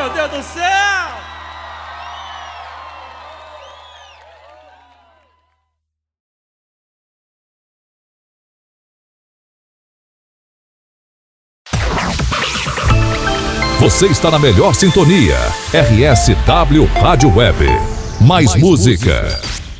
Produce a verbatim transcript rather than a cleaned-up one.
meu Deus do céu! Você está na melhor sintonia. R S W Rádio Web. Mais, Mais música. música.